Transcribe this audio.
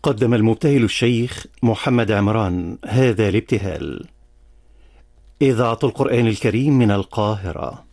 قدم المبتهل الشيخ محمد عمران هذا الابتهال. إذاعة القرآن الكريم من القاهرة.